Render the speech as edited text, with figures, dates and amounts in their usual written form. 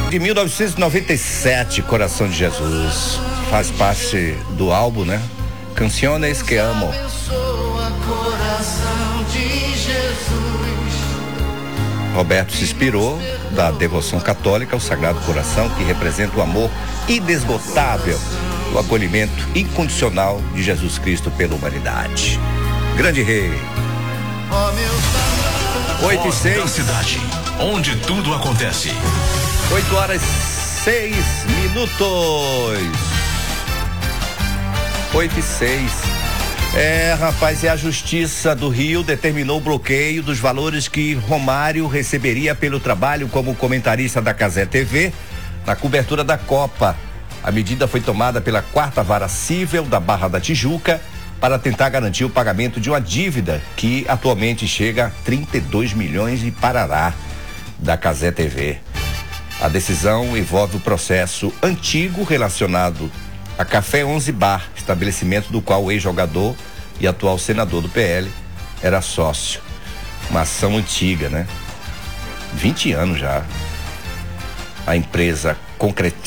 De 1997, Coração de Jesus. Faz parte do álbum, né? Canciones que Amo. Roberto se inspirou da devoção católica ao Sagrado Coração, que representa o amor inesgotável, o acolhimento incondicional de Jesus Cristo pela humanidade. Grande Rei. 8:06. Da cidade, onde tudo acontece. 8h06. 8:06. Rapaz, a Justiça do Rio determinou o bloqueio dos valores que Romário receberia pelo trabalho como comentarista da Cazé TV na cobertura da Copa. A medida foi tomada pela 4ª Vara Cível da Barra da Tijuca para tentar garantir o pagamento de uma dívida que atualmente chega a 32 milhões e parará da Cazé TV. A decisão envolve o processo antigo relacionado a Café 11 Bar, estabelecimento do qual o ex-jogador e atual senador do PL era sócio. Uma ação antiga, né? 20 anos já. A empresa concretiza